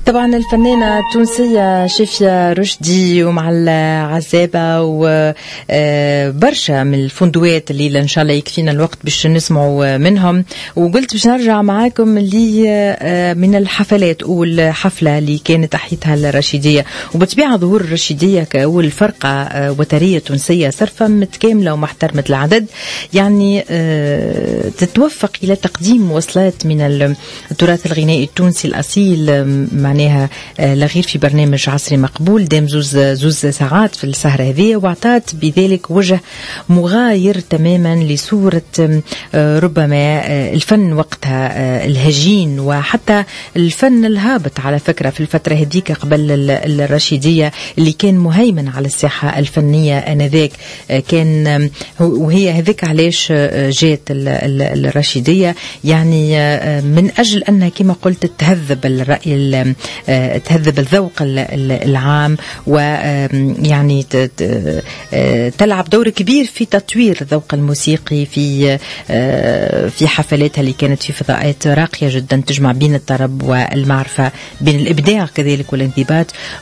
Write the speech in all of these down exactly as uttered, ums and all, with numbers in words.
طبعا الفنانة التونسية شفية رشدي ومع العزابة وبرشا من الفندوات اللي إن شاء الله يكفينا الوقت باش نسمعوا منهم. وقلت باش نرجع معاكم اللي من الحفلات والحفلة اللي كانت أحيتها الرشيدية. وبطبيعة ظهور الرشيدية كأول فرقة وترية تونسية صرفة متكاملة ومحترمة العدد، يعني تتوفق إلى تقديم وصلات من التراث الغنائي التونسي الأصيل، معناها لا غير في برنامج عصري مقبول دام زوز زوز ساعات في السهرة هذه، وأعطت بذلك وجه مغاير تماما لصورة ربما الفن وقتها الهجين وحتى الفن الهابط على فكرة في الفترة هذيك قبل الرشيدية اللي كان مهيمن على الساحة الفنية آنذاك. كان وهي هذيك علاش جات الرشيدية، يعني من أجل أنها كما قلت تهذب الرأي، تهذب الذوق العام، ويعني تلعب دور كبير في تطوير الذوق الموسيقي في في حفلاتها اللي كانت في فضاءات راقية جدا تجمع بين الطرب والمعرفة، بين الإبداع كذلك والانضباط.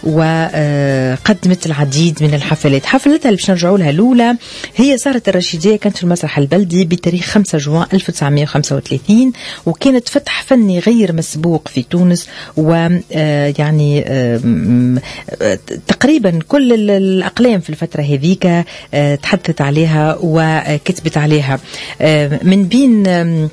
وقدمت العديد من الحفلات. حفلتها اللي باش نرجعوا لها الأولى هي صارت الرشيدية، كانت في المسرح البلدي بتاريخ خمسة جوان ألف وتسعمائة وخمسة وثلاثين، وكانت فتح فني غير مسبوق في تونس. ويعني تقريبا كل الأقلام في الفترة هذيك تحدثت عليها وكتبت عليها، من بين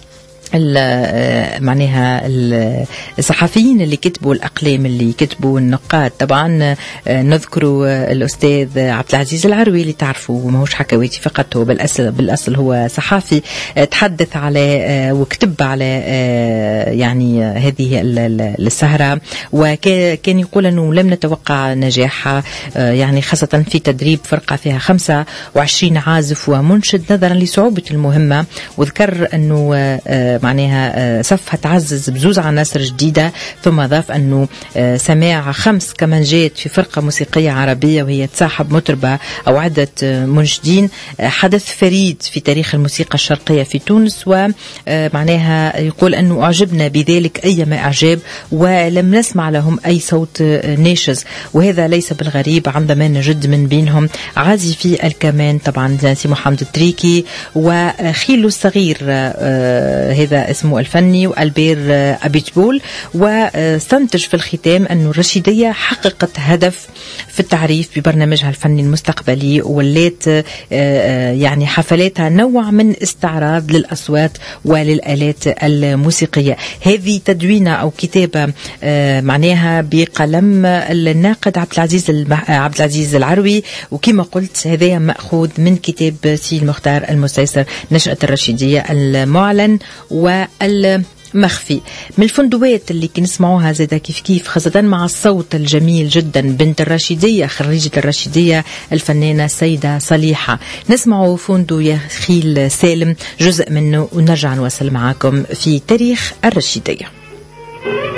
معناها الصحفيين اللي كتبوا الأقلام اللي كتبوا النقاد. طبعا نذكر الأستاذ عبد العزيز العروي اللي تعرفوا ماهوش حكواتي فقط، هو بالأصل بالأصل هو صحافي، تحدث على وكتب على يعني هذه السهرة، وكان يقول أنه لم نتوقع نجاحها، يعني خاصة في تدريب فرقة فيها خمسة وعشرين عازف ومنشد نظرا لصعوبة المهمة. وذكر أنه معناها صفها تعزز بزوز عناصر جديدة، ثم أضاف أنه سماع خمس كمانجات في فرقة موسيقية عربية وهي تصاحب مطربة أو عدة منشدين حدث فريد في تاريخ الموسيقى الشرقية في تونس. ومعناها يقول أنه أعجبنا بذلك أيما إعجاب، ولم نسمع لهم أي صوت ناشز، وهذا ليس بالغريب عندما نجد من بينهم عازفي الكمان طبعا سي محمد التريكي وخيلو الصغير هذا اسمه الفني وألبير أبيتبول. واستنتج في الختام أن الرشيدية حققت هدف في التعريف ببرنامجها الفني المستقبلي، ولات يعني حفلاتها نوع من استعراض للأصوات وللآلات الموسيقية. هذه تدوينة أو كتابة معناها بقلم الناقد عبد العزيز عبد العزيز العروي، وكما قلت هذا مأخوذ من كتاب سي المختار المستيسر نشأة الرشيدية المعلن والمخفي. من الفندوات اللي كنسمعوها زادا كيف كيف، خاصة مع الصوت الجميل جدا بنت الرشيدية خريجة الرشيدية الفنانة سيدة صليحة. نسمعوا فندو يا خيل سالم جزء منه ونرجع نواصل معاكم في تاريخ الرشيدية.